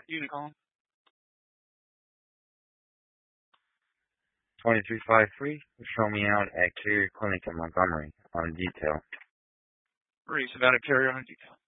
Unit calling. 2353, show me out at Carrier Clinic in Montgomery on detail. Reese, about a carrier on detail.